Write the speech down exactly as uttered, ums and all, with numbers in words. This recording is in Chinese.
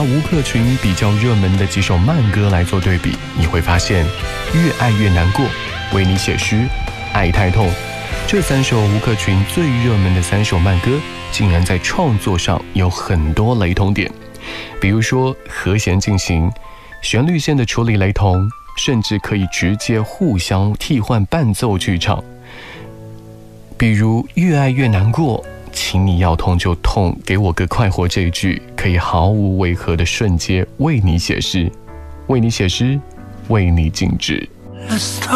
吴克群比较热门的几首慢歌来做对比，你会发现越爱越难过、为你写诗、爱太痛，这三首吴克群最热门的三首慢歌竟然在创作上有很多雷同点，比如说和弦进行、旋律线的处理雷同，甚至可以直接互相替换伴奏去唱。比如越爱越难过，请你要痛就痛，给我个快活，这一句可以毫无违和的瞬间为你写诗，为你写诗，为你静止。